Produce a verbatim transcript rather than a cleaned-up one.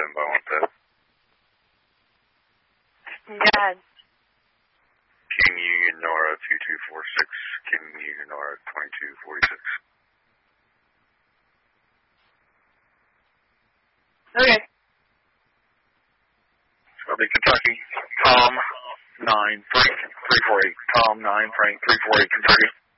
standby on that. Yeah. King Union Nora two two four six, King Union Nora twenty-two forty-six. Okay. Southern Kentucky, Tom nine Frank three four eight, Tom nine Frank three four eight Kentucky.